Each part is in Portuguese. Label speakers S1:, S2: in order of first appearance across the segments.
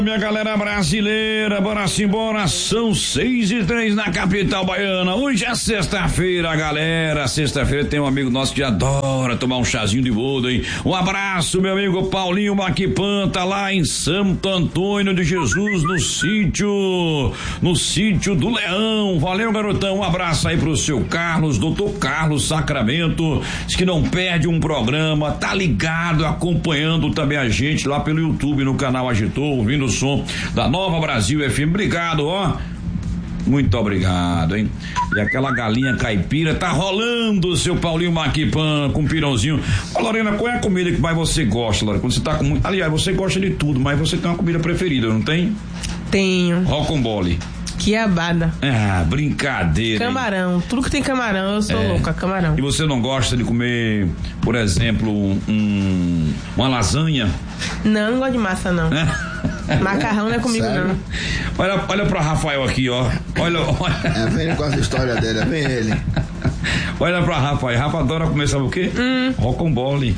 S1: Minha galera brasileira, bora simbora, são 6:03 na capital baiana. Hoje é sexta-feira, galera. Sexta-feira tem um amigo nosso que adora tomar um chazinho de boldo, hein? Um abraço, meu amigo Paulinho Maquipan, tá lá em Santo Antônio de Jesus, no sítio do Leão. Valeu, garotão. Um abraço aí pro seu Carlos, doutor Carlos Sacramento, diz que não perde um programa, tá ligado, acompanhando também a gente lá pelo YouTube, no canal Agitou, ouvindo o som da Nova Brasil FM. Obrigado, ó. Muito obrigado, hein? E aquela galinha caipira tá rolando, seu Paulinho Maquipan, com pirãozinho. Ô, Lorena, qual é a comida que mais você gosta, Lorena? Quando você tá com muito... Aliás, você gosta de tudo, mas você tem uma comida preferida, não tem?
S2: Tenho.
S1: Rocambole.
S2: Quiabada.
S1: Ah, brincadeira.
S2: Camarão. Hein? Tudo que tem camarão, eu sou louca, camarão.
S1: E você não gosta de comer, por exemplo, uma lasanha?
S2: Não gosto de massa, não. Macarrão não é comigo, sério? Não.
S1: Olha pra Rafael aqui, ó. Olha.
S3: Vem com essa história dele, vem ele.
S1: Olha pra Rafael. Rafa adora comer, sabe o quê? Rocambole.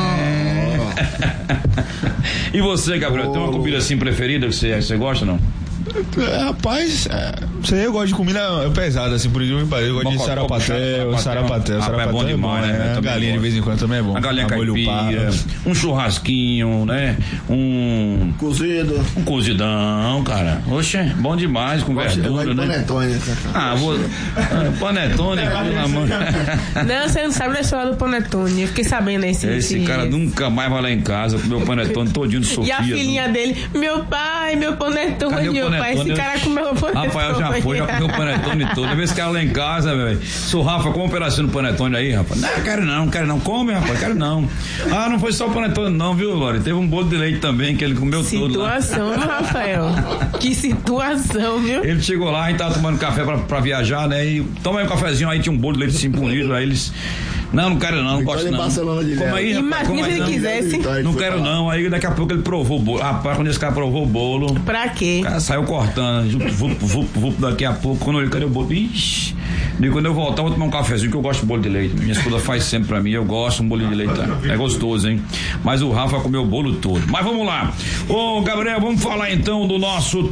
S1: E você, Gabriel, tem uma comida assim preferida que você gosta ou não?
S4: Rapaz, eu gosto de comida pesada, assim, por exemplo, eu gosto de sarapatel.
S1: É bom demais, né?
S4: A galinha de vez em quando também é bom.
S1: A galinha caipira, um churrasquinho, né? Um cozidão, cara. Oxe, bom demais, com verdura, né?
S3: Panetone.
S1: Panetone, pelo amor.
S2: Não, você não sabe da história do panetone, eu fiquei sabendo
S1: esse cara nunca mais vai lá em casa comer o panetone todinho do Sofia.
S2: E a filhinha dele, meu pai, meu panetone, meu pai, esse cara comeu o panetone.
S1: Rafael já comeu o panetone todo. Vê esse cara lá em casa, velho. Sou Rafa, come um pedacinho do panetone aí, rapaz. Não, quero não. Come, rapaz, quero não. Ah, não foi só o panetone não, viu, Lore? Teve um bolo de leite também que ele comeu todo lá.
S2: Situação, Rafael. Que situação, viu?
S1: Ele chegou lá, a gente tava tomando café pra viajar, né? E toma aí um cafezinho, aí tinha um bolo de leite assim por litro, aí eles... Não quero não, gosto não.
S3: Como
S1: aí,
S2: imagina se ele quisesse.
S1: Não quero não, aí daqui a pouco ele provou o bolo. Rapaz, quando esse cara provou o bolo...
S2: Pra quê?
S1: O cara saiu cortando, vup, daqui a pouco, quando ele cadê o bolo? Ixi, e quando eu voltar, eu vou tomar um cafezinho, que eu gosto de bolo de leite. Minha esposa faz sempre pra mim, eu gosto de um bolinho de leite. É gostoso, hein? Mas o Rafa comeu o bolo todo. Mas vamos lá. Ô, Gabriel, vamos falar então do nosso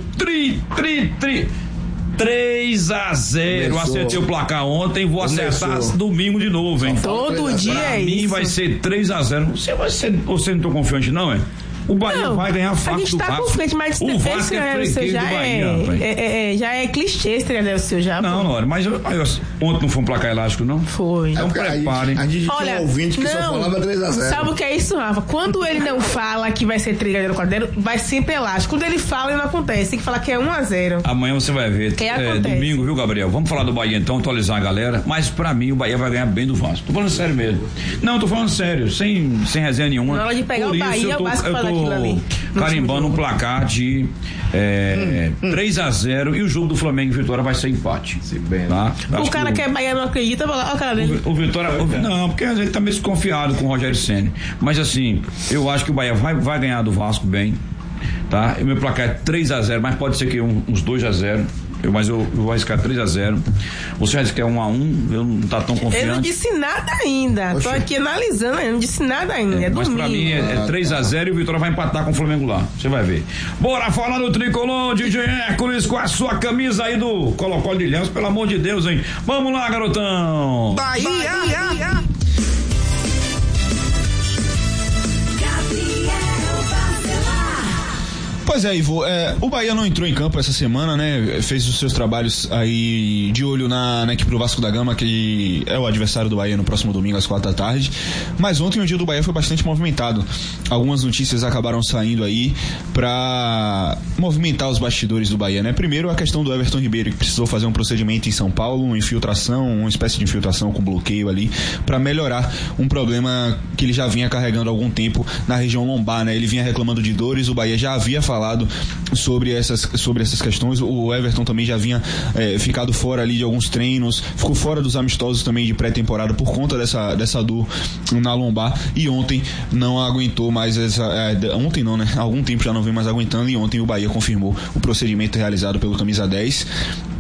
S1: 3-0. Acertei o placar ontem, vou acertar domingo de novo, hein?
S2: Todo dia é isso.
S1: Pra mim vai ser 3-0. Você não tô confiante, não, é? O Bahia vai ganhar fácil.
S2: A gente tá com frente, mas
S1: o Vasco é freguês do Bahia,
S2: já é clichê esse treinador seu já.
S1: Não, Laura, mas ontem não foi um placar elástico, não?
S2: Foi.
S1: Então preparem.
S3: A gente tinha um ouvinte que só falava 3-0.
S2: Sabe o que é isso, Rafa? Quando ele não fala que vai ser 3-0, vai sempre elástico. Quando ele fala, não acontece. Tem que falar que é 1-0.
S1: Amanhã você vai ver. Domingo, viu, Gabriel? Vamos falar do Bahia então, atualizar a galera. Mas pra mim, o Bahia vai ganhar bem do Vasco. Tô falando sério mesmo. Não, tô falando sério, sem resenha nenhuma.
S2: Na hora de pegar o Bahia, o Vasco fala aquilo ali.
S1: Carimbando um placar de 3-0 e o jogo do Flamengo e Vitória vai ser empate. Tá?
S2: O cara que é Bahia não acredita, vai lá, o cara dele.
S1: O Vitória. Não, porque a gente tá meio desconfiado com o Rogério Ceni. Mas assim, eu acho que o Bahia vai ganhar do Vasco bem. Tá? O meu placar é 3-0, mas pode ser que uns 2-0. Mas eu vou arriscar 3-0. Você já disse que é 1-1, eu não tá tão confiante.
S2: Eu não disse nada ainda. Tô aqui analisando, eu não disse nada ainda.
S1: Mas pra mim é 3-0 e o Vitória vai empatar com o Flamengo lá. Você vai ver. Bora falar do tricolor, DJ Hércules, com a sua camisa aí do Colo-Colo de Ilhéus, pelo amor de Deus, hein? Vamos lá, garotão!
S5: Bahia.
S4: Pois é, Ivo, o Bahia não entrou em campo essa semana, né? Fez os seus trabalhos aí de olho na equipe do Vasco da Gama, que é o adversário do Bahia no próximo domingo às 4 da tarde. Mas ontem o dia do Bahia foi bastante movimentado. Algumas notícias acabaram saindo aí pra movimentar os bastidores do Bahia, né? Primeiro, a questão do Everton Ribeiro, que precisou fazer um procedimento em São Paulo, uma espécie de infiltração com bloqueio ali, pra melhorar um problema que ele já vinha carregando há algum tempo na região lombar, né? Ele vinha reclamando de dores, o Bahia já havia falado sobre essas questões. O Everton também já vinha ficado fora ali de alguns treinos, ficou fora dos amistosos também de pré-temporada por conta dessa dor na lombar, e ontem não aguentou mais ontem não, né? Há algum tempo já não vem mais aguentando, e ontem o Bahia confirmou o procedimento realizado pelo camisa 10.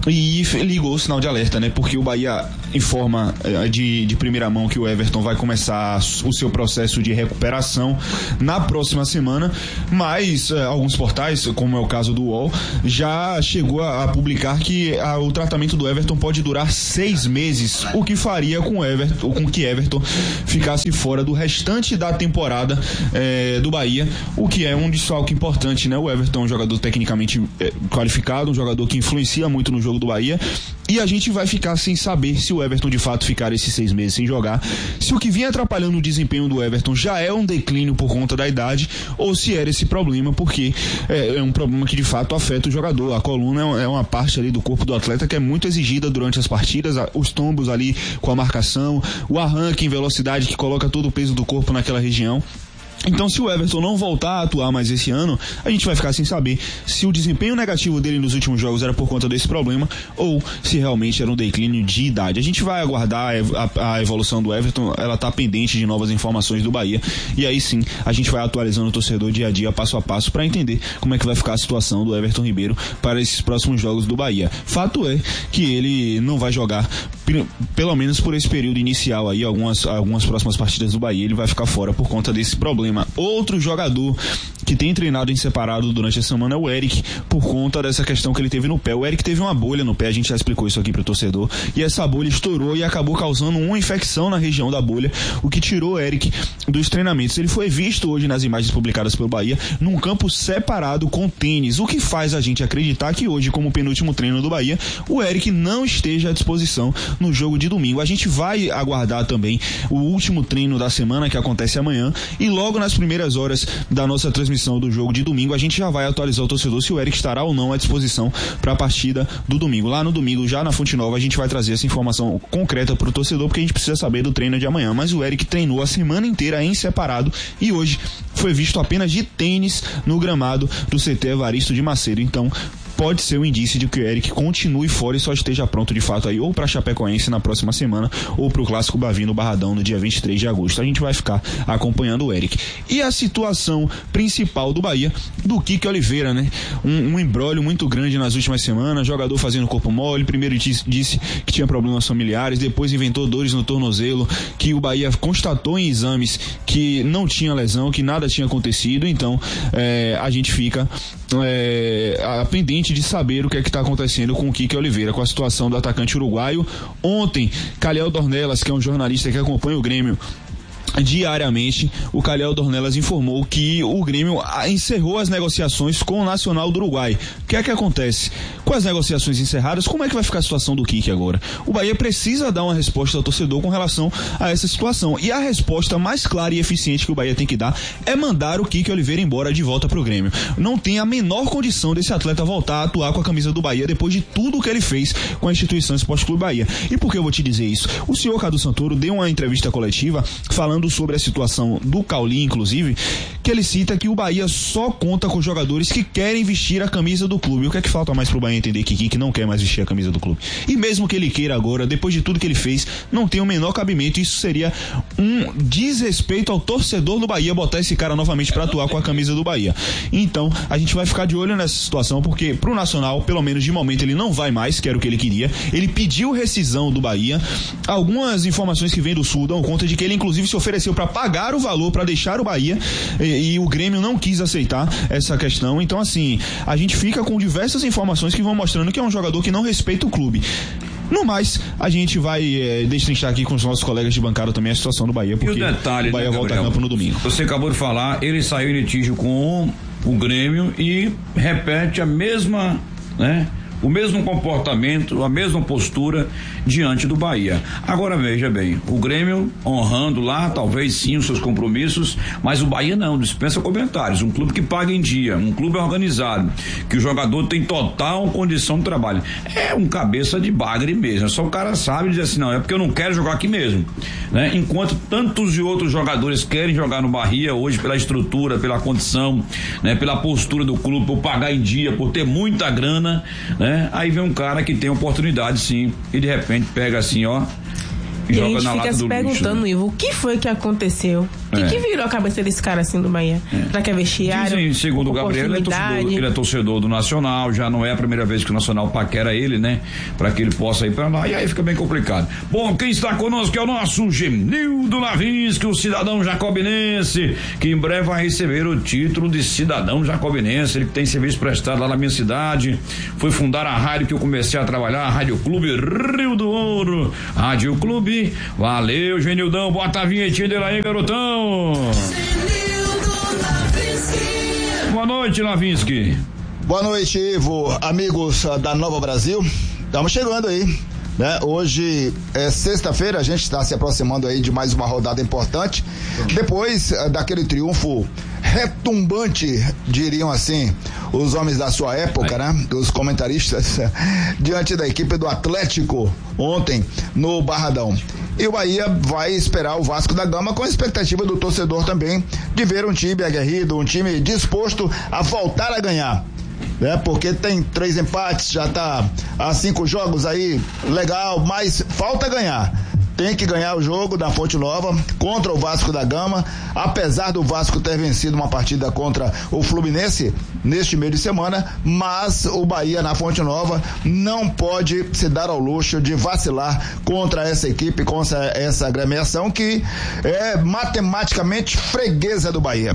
S4: e ligou o sinal de alerta, né? Porque o Bahia informa de primeira mão que o Everton vai começar o seu processo de recuperação na próxima semana, mas alguns portais, como é o caso do UOL, já chegou a publicar que o tratamento do Everton pode durar 6 meses, o que faria com que Everton ficasse fora do restante da temporada do Bahia, o que é um desfalque importante, né? O Everton é um jogador tecnicamente qualificado, um jogador que influencia muito no jogo do Bahia, e a gente vai ficar sem saber se o Everton de fato ficar esses 6 meses sem jogar, se o que vinha atrapalhando o desempenho do Everton já é um declínio por conta da idade, ou se era esse problema, porque é um problema que de fato afeta o jogador. A coluna é uma parte ali do corpo do atleta que é muito exigida durante as partidas, os tombos ali com a marcação, o arranque em velocidade que coloca todo o peso do corpo naquela região. Então, se o Everton não voltar a atuar mais esse ano, a gente vai ficar sem saber se o desempenho negativo dele nos últimos jogos era por conta desse problema ou se realmente era um declínio de idade. A gente vai aguardar a evolução do Everton, ela está pendente de novas informações do Bahia, e aí sim a gente vai atualizando o torcedor dia a dia, passo a passo, para entender como é que vai ficar a situação do Everton Ribeiro para esses próximos jogos do Bahia. Fato é que ele não vai jogar, pelo menos por esse período inicial aí, algumas próximas partidas do Bahia, ele vai ficar fora por conta desse problema. Outro jogador que tem treinado em separado durante a semana é o Eric, por conta dessa questão que ele teve no pé. O Eric teve uma bolha no pé, a gente já explicou isso aqui pro torcedor, e essa bolha estourou e acabou causando uma infecção na região da bolha, o que tirou o Eric dos treinamentos. Ele foi visto hoje nas imagens publicadas pelo Bahia num campo separado com tênis, o que faz a gente acreditar que hoje, como penúltimo treino do Bahia, o Eric não esteja à disposição no jogo de domingo. A gente vai aguardar também o último treino da semana, que acontece amanhã, e logo nas primeiras horas da nossa transmissão do jogo de domingo a gente já vai atualizar o torcedor se o Eric estará ou não à disposição para a partida do domingo. Lá no domingo, já na Fonte Nova, a gente vai trazer essa informação concreta para o torcedor, porque a gente precisa saber do treino de amanhã. Mas o Eric treinou a semana inteira em separado e hoje foi visto apenas de tênis no gramado do CT Evaristo de Macedo. Então pode ser um indício de que o Eric continue fora e só esteja pronto de fato aí ou para Chapecoense na próxima semana ou para o Clássico Bavi no Barradão no dia 23 de agosto. A gente vai ficar acompanhando o Eric. E a situação principal do Bahia, do Kike Oliveira, né? Um imbróglio muito grande nas últimas semanas, jogador fazendo corpo mole, primeiro disse que tinha problemas familiares, depois inventou dores no tornozelo, que o Bahia constatou em exames que não tinha lesão, que nada tinha acontecido. Então a gente fica pendente de saber o que é que está acontecendo com o Kike Oliveira, com a situação do atacante uruguaio. Ontem, Calhel Dornelas, que é um jornalista que acompanha o Grêmio diariamente, o Calhel Dornelas informou que o Grêmio encerrou as negociações com o Nacional do Uruguai. O que é que acontece? Com as negociações encerradas, como é que vai ficar a situação do Kike agora? O Bahia precisa dar uma resposta ao torcedor com relação a essa situação, e a resposta mais clara e eficiente que o Bahia tem que dar é mandar o Kike Oliveira embora de volta pro Grêmio. Não tem a menor condição desse atleta voltar a atuar com a camisa do Bahia depois de tudo que ele fez com a instituição Esporte Clube Bahia. E por que eu vou te dizer isso? O senhor Cadu Santoro deu uma entrevista coletiva falando sobre a situação do Cauli, inclusive, que ele cita que o Bahia só conta com jogadores que querem vestir a camisa do clube. O que é que falta mais pro Bahia entender que Kike não quer mais vestir a camisa do clube? E mesmo que ele queira agora, depois de tudo que ele fez, não tem o menor cabimento. Isso seria um desrespeito ao torcedor do Bahia botar esse cara novamente para atuar com a camisa do Bahia. Então, a gente vai ficar de olho nessa situação, porque pro Nacional, pelo menos de momento, ele não vai mais, que era o que ele queria. Ele pediu rescisão do Bahia. Algumas informações que vêm do Sul dão conta de que ele inclusive se ofereceu para pagar o valor para deixar o Bahia, e o Grêmio não quis aceitar essa questão. Então, assim, a gente fica com diversas informações que vão mostrando que é um jogador que não respeita o clube. No mais, a gente vai destrinchar aqui com os nossos colegas de bancada também a situação do Bahia, porque o Bahia volta a campo no domingo.
S1: Você acabou de falar, ele saiu em litígio com o Grêmio e repete a mesma, né? O mesmo comportamento, a mesma postura diante do Bahia. Agora veja bem, o Grêmio honrando lá, talvez sim os seus compromissos, mas o Bahia não, dispensa comentários. Um clube que paga em dia, um clube organizado, que o jogador tem total condição de trabalho. É um cabeça de bagre mesmo, só o cara sabe dizer assim, não, é porque eu não quero jogar aqui mesmo, né? Enquanto tantos e outros jogadores querem jogar no Bahia hoje pela estrutura, pela condição, né? Pela postura do clube, por pagar em dia, por ter muita grana, né? Aí vem um cara que tem oportunidade sim e de repente pega assim, ó, e joga na lata do lixo.
S2: A gente fica se perguntando, Ivo, o que foi que aconteceu O que virou a cabeça desse cara assim do Bahia? Será que é vestiário?
S1: Dizem, segundo o Gabriel, ele é torcedor do Nacional, já não é a primeira vez que o Nacional paquera ele, né? Pra que ele possa ir pra lá, e aí fica bem complicado. Bom, quem está conosco é o nosso Genildo Lavinsky, o cidadão jacobinense, que em breve vai receber o título de cidadão jacobinense. Ele que tem serviço prestado lá na minha cidade, foi fundar a rádio que eu comecei a trabalhar, a Rádio Clube Rio do Ouro. Rádio Clube, valeu, Genildão, bota a vinhetinha dele aí, garotão. Boa noite, Lavinsky.
S3: Boa noite, Ivo, amigos da Nova Brasil. Estamos chegando aí, né? Hoje é sexta-feira, a gente está se aproximando aí de mais uma rodada importante. Depois daquele triunfo retumbante, diriam assim os homens da sua época, né? Os comentaristas, diante da equipe do Atlético ontem no Barradão. E o Bahia vai esperar o Vasco da Gama, com a expectativa do torcedor também de ver um time aguerrido, um time disposto a voltar a ganhar. Porque tem 3 empates, já tá a 5 jogos aí, legal, mas falta ganhar. Tem que ganhar o jogo da Fonte Nova contra o Vasco da Gama, apesar do Vasco ter vencido uma partida contra o Fluminense neste meio de semana, mas o Bahia na Fonte Nova não pode se dar ao luxo de vacilar contra essa equipe, contra essa agremiação que é matematicamente freguesa do Bahia.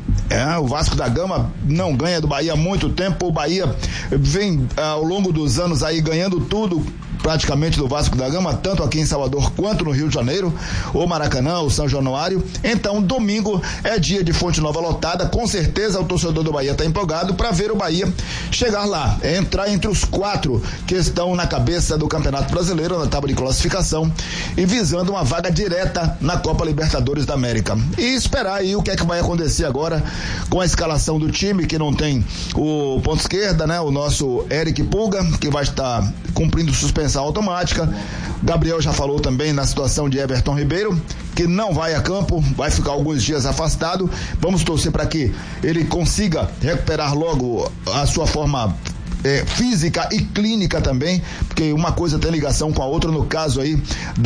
S3: O Vasco da Gama não ganha do Bahia há muito tempo. O Bahia vem ao longo dos anos aí ganhando tudo praticamente do Vasco da Gama, tanto aqui em Salvador quanto no Rio de Janeiro, o Maracanã, o São Januário. Então domingo é dia de Fonte Nova lotada, com certeza o torcedor do Bahia está empolgado para ver o Bahia chegar lá, entrar entre os 4 que estão na cabeça do Campeonato Brasileiro, na tábua de classificação, e visando uma vaga direta na Copa Libertadores da América. E esperar aí o que é que vai acontecer agora com a escalação do time, que não tem o ponto esquerda, né? O nosso Eric Pulga, que vai estar cumprindo suspensão automática. Gabriel já falou também na situação de Everton Ribeiro, que não vai a campo, vai ficar alguns dias afastado. Vamos torcer para que ele consiga recuperar logo a sua forma física e clínica também, porque uma coisa tem ligação com a outra, no caso aí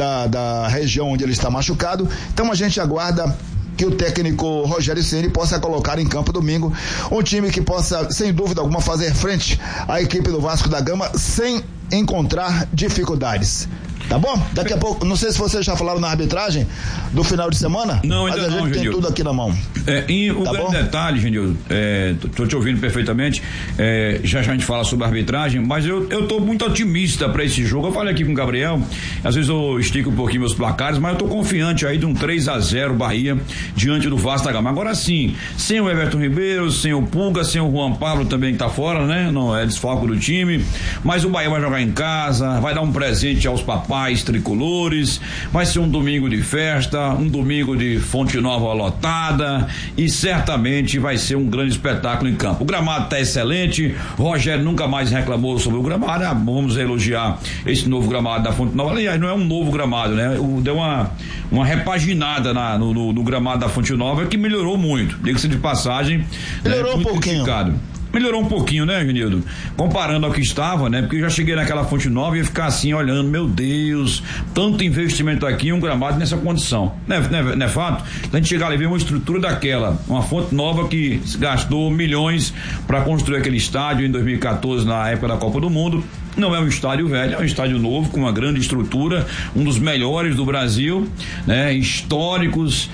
S3: da região onde ele está machucado. Então a gente aguarda que o técnico Rogério Ceni possa colocar em campo domingo um time que possa, sem dúvida alguma, fazer frente à equipe do Vasco da Gama sem encontrar dificuldades. Tá bom? Daqui a pouco, não sei se vocês já falaram na arbitragem do final de semana,
S1: não,
S3: mas
S1: ainda
S3: a gente
S1: não,
S3: tem
S1: Genildo.
S3: tudo aqui na mão.
S1: E o
S3: tá
S1: grande
S3: bom?
S1: detalhe, Genildo, tô te ouvindo perfeitamente, já a gente fala sobre a arbitragem, mas eu tô muito otimista para esse jogo. Eu falei aqui com o Gabriel, às vezes eu estico um pouquinho meus placares, mas eu tô confiante aí de um 3-0 Bahia diante do Vasco da Gama. Agora sim, sem o Everton Ribeiro, sem o Pulga, sem o Juan Pablo também que tá fora, né? Não é desfalco do time, mas o Bahia vai jogar em casa, vai dar um presente aos papais tricolores. Vai ser um domingo de festa, um domingo de Fonte Nova lotada, e certamente vai ser um grande espetáculo em campo. O gramado está excelente, Rogério nunca mais reclamou sobre o gramado. Vamos elogiar esse novo gramado da Fonte Nova. Aliás, não é um novo gramado, né? Deu uma repaginada no gramado da Fonte Nova, que melhorou muito, diga-se de passagem.
S3: Melhorou um pouquinho.
S1: Melhorou um pouquinho, né, Genildo? Comparando ao que estava, né? Porque eu já cheguei naquela Fonte Nova e ia ficar assim, olhando, meu Deus, tanto investimento aqui em um gramado nessa condição. Não é fato? A gente chegar ali e ver uma estrutura daquela, uma Fonte Nova que gastou milhões para construir aquele estádio em 2014, na época da Copa do Mundo. Não é um estádio velho, é um estádio novo, com uma grande estrutura, um dos melhores do Brasil, né? Históricos,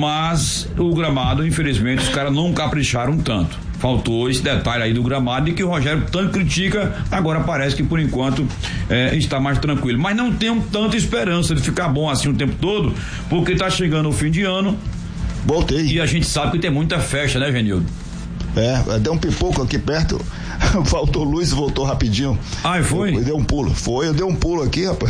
S1: mas o gramado, infelizmente, os caras não capricharam tanto. Faltou esse detalhe aí do gramado, e que o Rogério tanto critica, agora parece que por enquanto está mais tranquilo. Mas não tenho tanta esperança de ficar bom assim o tempo todo, porque tá chegando o fim de ano.
S3: Voltei.
S1: E a gente sabe que tem muita festa, né, Genildo?
S3: Deu um pipoco aqui perto, faltou luz e voltou rapidinho.
S1: Foi?
S3: Eu dei um pulo. Eu dei um pulo aqui, rapaz.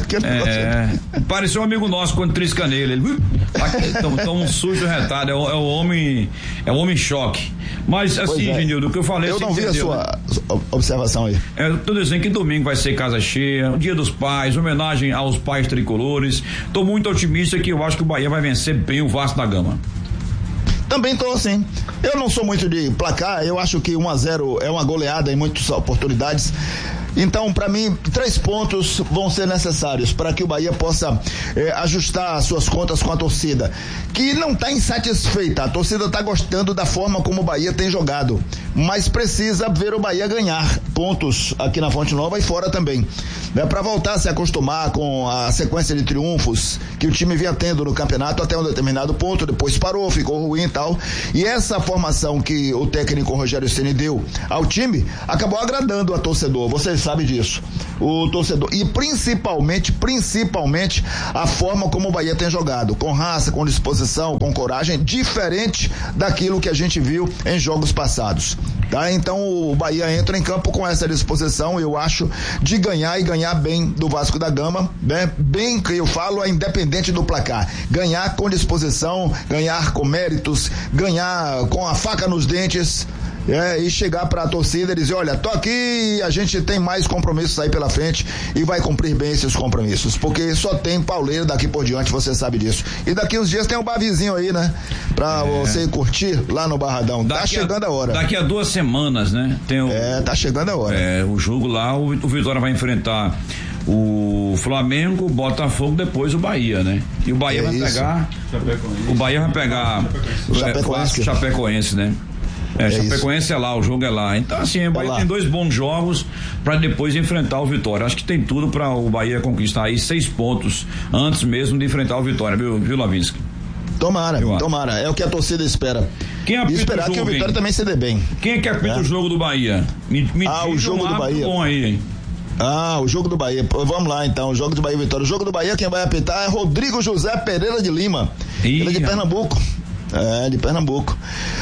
S1: Pareceu um amigo nosso quando trisca nele. Ele tão um sujo retado, é o homem choque. Mas assim, Genildo, o que eu falei...
S3: Eu não vi a sua observação aí.
S1: Eu tô dizendo que domingo vai ser casa cheia, o Dia dos Pais, homenagem aos pais tricolores. Tô muito otimista que eu acho que o Bahia vai vencer bem o Vasco da Gama.
S3: Também tô assim. Eu não sou muito de placar, eu acho que 1-0 é uma goleada em muitas oportunidades. Então, para mim, 3 pontos vão ser necessários para que o Bahia possa ajustar as suas contas com a torcida, que não está insatisfeita. A torcida está gostando da forma como o Bahia tem jogado, mas precisa ver o Bahia ganhar pontos aqui na Fonte Nova e fora também, né? Para voltar a se acostumar com a sequência de triunfos que o time vinha tendo no campeonato até um determinado ponto, depois parou, ficou ruim e tal. E essa formação que o técnico Rogério Ceni deu ao time acabou agradando a torcedor. Vocês sabem disso. O torcedor, e principalmente a forma como o Bahia tem jogado, com raça, com disposição, com coragem, diferente daquilo que a gente viu em jogos passados, tá? Então o Bahia entra em campo com essa disposição, eu acho, de ganhar e ganhar bem do Vasco da Gama, né? Bem que eu falo, é independente do placar, ganhar com disposição, ganhar com méritos, ganhar com a faca nos dentes, e chegar para a torcida e dizer, olha, tô aqui, a gente tem mais compromissos aí pela frente e vai cumprir bem esses compromissos, porque só tem pauleiro daqui por diante, você sabe disso. E daqui uns dias tem um barzinho aí, né, pra você curtir lá no Barradão. Tá chegando a hora.
S1: Daqui a 2 semanas, né? Tem
S3: tá chegando a hora.
S1: O jogo lá, o Vitória vai enfrentar o Flamengo, o Botafogo, depois o Bahia, né? E o Bahia vai pegar o Bahia vai pegar o Chapecoense, né? Chapecoense é lá, o jogo é lá. Então, assim, o Bahia tem 2 bons jogos para depois enfrentar o Vitória. Acho que tem tudo para o Bahia conquistar aí 6 pontos antes mesmo de enfrentar o Vitória, viu, Lavinsky?
S3: Tomara. É o que a torcida espera.
S1: Quem apita
S3: e esperar
S1: o jogo,
S3: que o Vitória também se dê bem.
S1: Quem é que apita o jogo do Bahia?
S3: O jogo do Bahia.
S1: Bom aí, hein?
S3: O jogo do Bahia. Vamos lá, então. O jogo do Bahia e Vitória. O jogo do Bahia, quem vai apitar é Rodrigo José Pereira de Lima. Ele é de Pernambuco. De Pernambuco.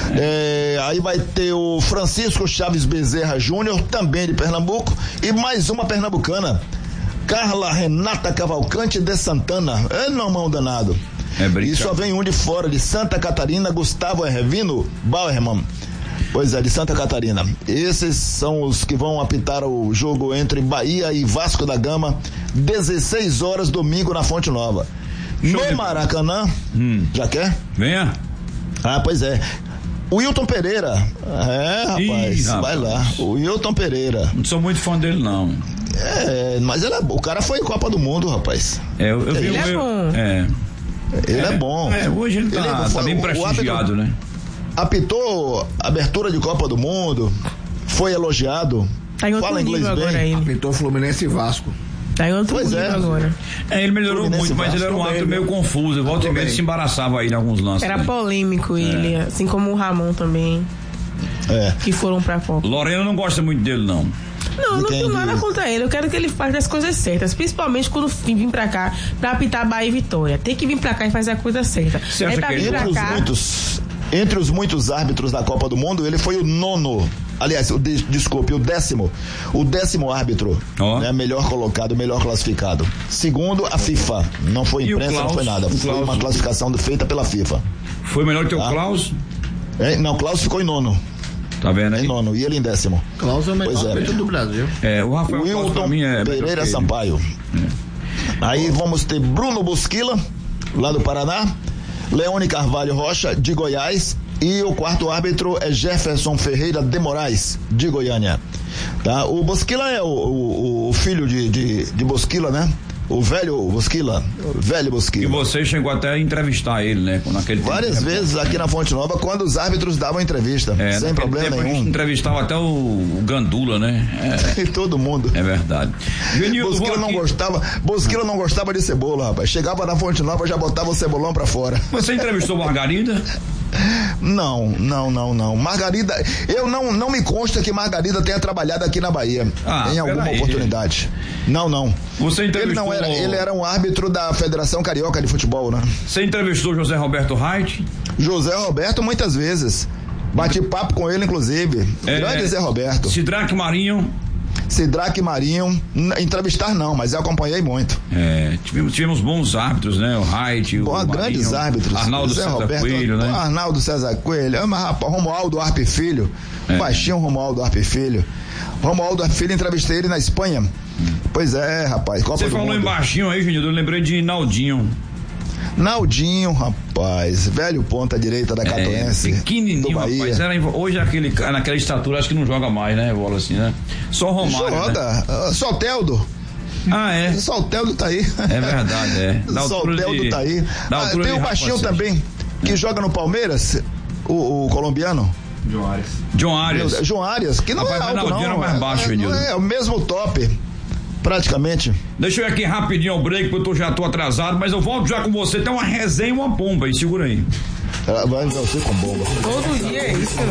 S3: Aí vai ter o Francisco Chaves Bezerra Júnior, também de Pernambuco, e mais uma pernambucana, Carla Renata Cavalcante de Santana. Não, mão danado. E só vem um de fora, de Santa Catarina, Gustavo Hervino Bauerman. Pois é, de Santa Catarina. Esses são os que vão apitar o jogo entre Bahia e Vasco da Gama, 16 horas, domingo, na Fonte Nova. No Maracanã. Já quer?
S1: Venha.
S3: Pois é. O Wilton Pereira. Rapaz, vai lá. O Wilton Pereira.
S1: Não sou muito fã dele, não.
S3: Mas o cara foi Copa do Mundo, rapaz.
S2: Eu vi ele é bom.
S3: Ele é bom.
S1: Hoje ele tá bem prestigiado, né?
S3: Apitou abertura de Copa do Mundo, foi elogiado.
S2: Tá em outro nível agora ele.
S5: Apitou Fluminense e Vasco.
S2: Tá em outro nível agora.
S1: Ele melhorou Fluminense, muito, mas ele era um árbitro meio confuso. Volta e meia se embaraçava aí em alguns lances.
S2: Era polêmico ele, assim como o Ramon também. Que foram pra Copa.
S1: Lorena não gosta muito dele, não.
S2: Não tenho nada contra ele. Eu quero que ele faça as coisas certas, principalmente quando vir pra cá pra apitar Bahia e Vitória. Tem que vir pra cá e fazer a coisa certa.
S1: Você acha que
S3: entre os muitos árbitros da Copa do Mundo, ele foi o 9º. Aliás, o 10º. O 10º árbitro, né, melhor colocado, melhor classificado. Segundo a FIFA. Não foi imprensa, não foi nada. Foi uma classificação feita pela FIFA.
S1: Foi melhor que o Klaus?
S3: Não, Klaus ficou em 9º.
S1: Tá vendo aí?
S3: Em 9º, e ele em 10º.
S5: Klaus é o melhor árbitro do Brasil.
S1: O Rafael
S3: Wilton Pereira Sampaio. Aí vamos ter Bruno Bosquila, lá do Paraná. Leone Carvalho Rocha, de Goiás, e o 4º árbitro é Jefferson Ferreira de Moraes, de Goiânia. Tá? O Bosquila é o filho de Bosquila, né? O velho Bosquila. E
S1: você chegou até a entrevistar ele, né?
S3: Várias vezes aqui na Fonte Nova, quando os árbitros davam entrevista, sem problema nenhum. A gente
S1: entrevistava até o Gandula, né?
S3: E todo mundo.
S1: É verdade.
S3: Bosquila não gostava de cebola, rapaz. Chegava na Fonte Nova, já botava o cebolão pra fora.
S1: Você entrevistou Margarida?
S3: Não. Margarida, não me consta que Margarida tenha trabalhado aqui na Bahia em alguma oportunidade. Não.
S1: Você entrevistou...
S3: Ele era um árbitro da Federação Carioca de Futebol, né?
S1: Você entrevistou José Roberto Reit?
S3: José Roberto muitas vezes. Bati papo com ele, inclusive. Grande Zé Roberto.
S1: Sidraque Marinho,
S3: entrevistar não, mas eu acompanhei muito.
S1: Tivemos bons árbitros, né? O Reit,
S3: grandes árbitros.
S1: Arnaldo César
S3: Roberto,
S1: Coelho, né?
S3: Arnaldo César Coelho, Romualdo Arpe Filho, baixinho Romualdo Arpe Filho. Romualdo Arpe Filho, entrevistei ele na Espanha. Pois é, rapaz.
S1: Você falou em baixinho aí, Júnior, eu lembrei de Naldinho.
S3: Naldinho, rapaz, velho ponta direita da Catoense.
S1: Pequenininho, rapaz. Hoje naquela estatura, acho que não joga mais, né? Bola assim, né? Só Romário.
S3: Joga. Né? Só o Teldo.
S1: Ah, é?
S3: Só o Teldo tá aí.
S1: É verdade, é.
S3: Só o Teldo tá aí. Tem o baixinho também, que joga no Palmeiras, o colombiano. João Arias, que não é alto, não.
S1: É mais baixo,
S3: é o mesmo top. Praticamente.
S1: Deixa eu ir aqui rapidinho ao break, porque eu já tô atrasado, mas eu volto já com você. Tem uma resenha e uma pomba aí, segura aí.
S3: Vai você com bomba.
S2: Todo dia é isso.